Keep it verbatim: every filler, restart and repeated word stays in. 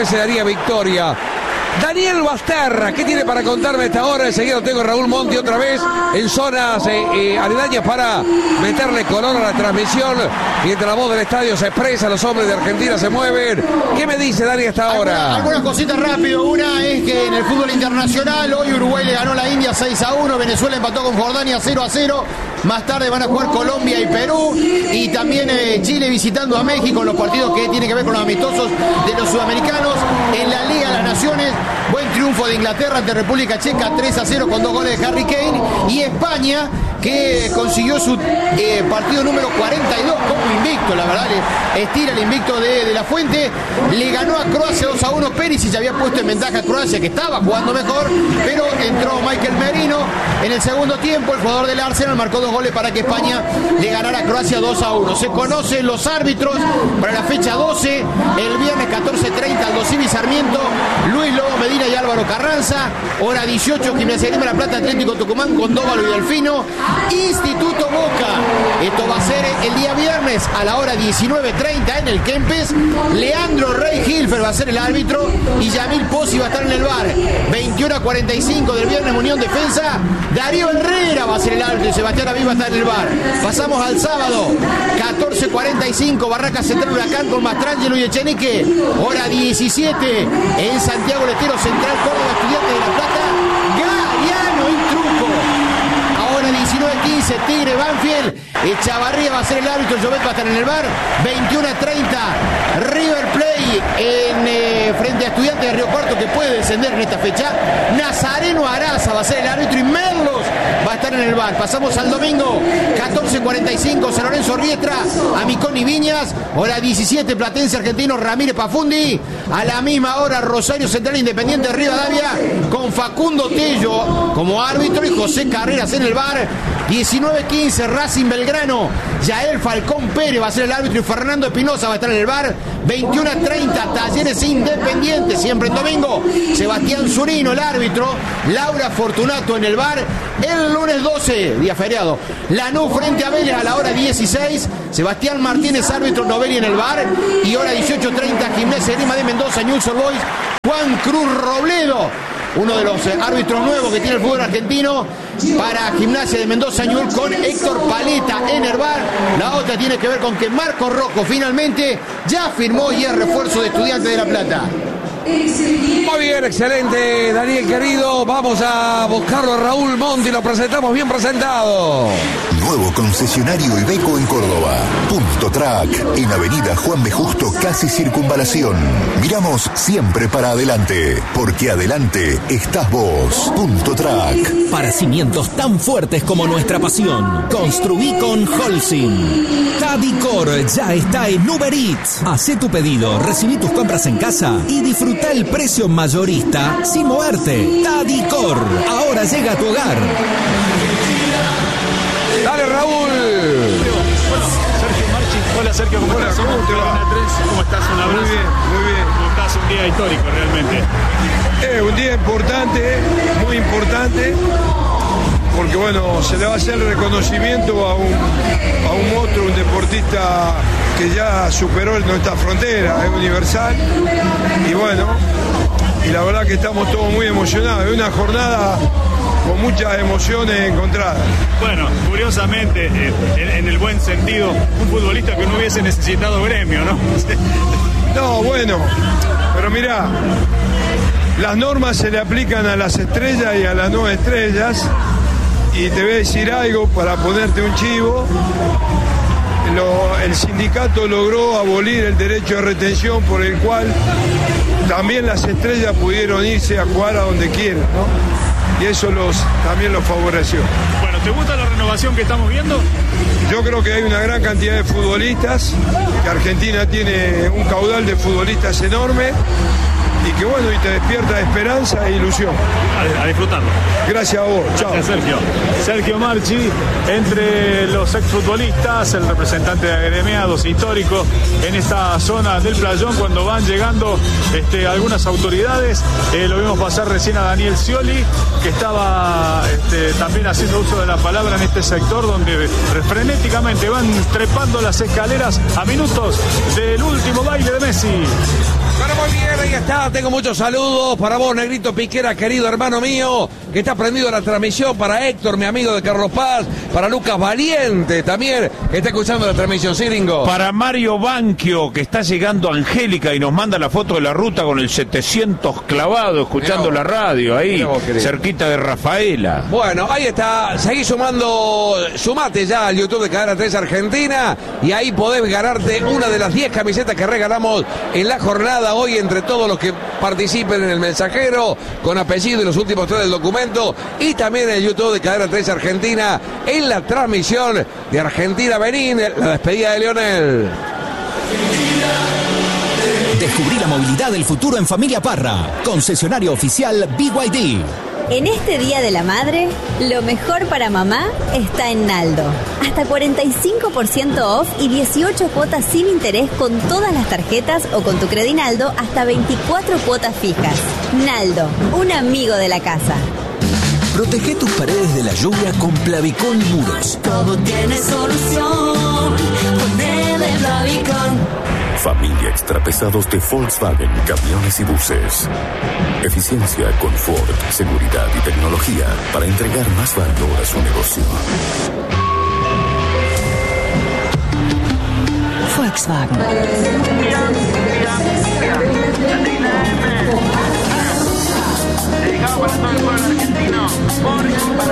se daría victoria. Daniel Basterra, ¿qué tiene para contarme a esta hora? Enseguida tengo a Raúl Monti otra vez en zonas eh, eh, aledañas para meterle color a la transmisión. Mientras la voz del estadio se expresa, los hombres de Argentina se mueven. ¿Qué me dice Dani hasta ahora? Algunas, algunas cositas rápido. Una es que en el fútbol internacional hoy Uruguay le ganó a la India seis a uno, Venezuela empató con Jordania cero a cero. Más tarde van a jugar Colombia y Perú. Y también eh, Chile visitando a México en los partidos que tienen que ver con los amistosos de los sudamericanos. En la Liga de las Naciones, buen triunfo de Inglaterra ante República Checa tres a cero con dos goles de Harry Kane. Y España, que consiguió su eh, partido número cuarenta y dos como invicto, la verdad, le estira el invicto de, de la Fuente. Le ganó a Croacia dos a uno. Perisic había puesto en ventaja a Croacia, que estaba jugando mejor, pero entró Michael Merino en el segundo tiempo. El jugador del Arsenal marcó dos goles para que España le ganara a Croacia dos a uno. Se conocen los árbitros para la fecha doce, el viernes catorce treinta, Aldo Civi Sarmiento, Luis Lobo Medina y Álvaro Carranza. Hora dieciocho, Gimnasia Grima La Plata, Atlético Tucumán con Dóvalo y Delfino. Instituto Boca, esto va a ser el día viernes a la hora diecinueve treinta en el Kempes. Leandro Rey Hilfer va a ser el árbitro y Yamil Pozzi va a estar en el bar. veintiuno a cuarenta y cinco del viernes, Unión Defensa, Darío Herrera va a ser el árbitro y Sebastián Aviv va a estar en el bar. Pasamos al sábado, catorce cuarenta y cinco, Barraca Central Huracán con Mastrangelo y Echenique. Hora diecisiete en Santiago del Estero, Central Córdoba, Estudiantes de La Plata, Gariano y Truco. Ahora diecinueve quince, Tigre Banfield, Echavarría va a ser el árbitro, Jovet va a estar en el bar. veintiuno a treinta, River Plate en, eh, frente a Estudiantes de Río Cuarto, que puede descender en esta fecha. Nazareno Araza va a ser el árbitro y Merlos va a estar en el bar. Pasamos al domingo, catorce cuarenta y cinco, San Lorenzo Riestra, Amicón y Viñas. Hora diecisiete, Platense Argentino, Ramírez Pafundi. A la misma hora, Rosario Central Independiente de Rivadavia con Facundo Tello como árbitro y José Carreras en el bar. diecinueve quince, Racing Belgrano, Yael Falcón Pérez va a ser el árbitro y Fernando Espinosa va a estar en el bar. veintiuno a treinta, Talleres Independiente, siempre en domingo, Sebastián Zurino el árbitro, Laura Fortunato en el bar. El lunes doce, día feriado, Lanús frente a Vélez a la hora dieciséis, Sebastián Martínez árbitro, Novelli en el bar. Y hora dieciocho treinta, Gimnasia Grima de Mendoza, Newell's Old Boys, Juan Cruz Robledo, uno de los árbitros nuevos que tiene el fútbol argentino, para Gimnasia de Mendoza Newell's, con Héctor Paleta en el bar. La otra tiene que ver con que Marco Rocco finalmente ya firmó y es refuerzo de Estudiantes de La Plata. Muy bien, excelente, Daniel querido. Vamos a buscarlo a Raúl Monti, lo presentamos bien presentado. Nuevo concesionario Iveco en Córdoba. Punto Track, en Avenida Juan B. Justo, casi Circunvalación. Miramos siempre para adelante, porque adelante estás vos. Punto Track. Para cimientos tan fuertes como nuestra pasión, construí con Holcim. Tadicor ya está en Uber Eats. Hacé tu pedido, recibí tus compras en casa y disfruta el precio mayorista sin moverte. Tadicor, ahora llega a tu hogar. Dale, Raúl. Bueno, Sergio Marchi. Hola, Sergio, ¿cómo estás? ¿Cómo te va? ¿Cómo estás? Un abrazo. Muy bien, muy bien. ¿Cómo estás? Un día histórico, realmente. Es un día importante, muy importante, porque bueno, se le va a hacer reconocimiento a un, a un monstruo, un deportista que ya superó nuestra frontera, es universal, y bueno, y la verdad que estamos todos muy emocionados, es una jornada con muchas emociones encontradas. Bueno, curiosamente, eh, en, en el buen sentido, un futbolista que no hubiese necesitado gremio, ¿no? No, bueno, pero mirá, las normas se le aplican a las estrellas y a las no estrellas, y te voy a decir algo para ponerte un chivo. Lo, el sindicato logró abolir el derecho de retención por el cual también las estrellas pudieron irse a jugar a donde quieran, ¿no? Y eso los, también los favoreció. Bueno, ¿te gusta la renovación que estamos viendo? Yo creo que hay una gran cantidad de futbolistas, que Argentina tiene un caudal de futbolistas enorme, y que bueno, y te despierta esperanza e ilusión. A, a disfrutarlo. Gracias a vos. Chao. Gracias, Sergio. Sergio Marchi, entre los exfutbolistas, el representante de agremiados histórico en esta zona del playón, cuando van llegando este, algunas autoridades. Eh, lo vimos pasar recién a Daniel Scioli, que estaba este, también haciendo uso de la palabra en este sector, donde frenéticamente van trepando las escaleras a minutos del último baile de Messi. Bueno, muy bien, ahí está. Tengo muchos saludos para vos, Negrito Piquera, querido hermano mío, que está prendido la transmisión. Para Héctor, mi amigo de Carlos Paz. Para Lucas Valiente también, que está escuchando la transmisión. Sí, Ringo. Para Mario Banquio, que está llegando a Angélica y nos manda la foto de la ruta con el setecientos clavado, escuchando la radio ahí, vos, cerquita de Rafaela. Bueno, ahí está. Seguí sumando, sumate ya al YouTube de Cadena tres Argentina y ahí podés ganarte una de las diez camisetas que regalamos en la jornada hoy entre todos los que participen en el mensajero con apellido y los últimos tres del documento, y también en el YouTube de Cadena tres Argentina en la transmisión de Argentina-Benín, la despedida de Lionel. Descubrí la movilidad del futuro en Familia Parra, concesionario oficial B Y D. En este Día de la Madre, lo mejor para mamá está en Naldo. Hasta cuarenta y cinco por ciento off y dieciocho cuotas sin interés con todas las tarjetas o con tu Credinaldo hasta veinticuatro cuotas fijas. Naldo, un amigo de la casa. Protege tus paredes de la lluvia con Plavicón Muros. Todo tiene solución. Ponele Plavicón. Familia Extrapesados de Volkswagen, camiones y buses. Eficiencia, confort, seguridad y tecnología para entregar más valor a su negocio. Volkswagen.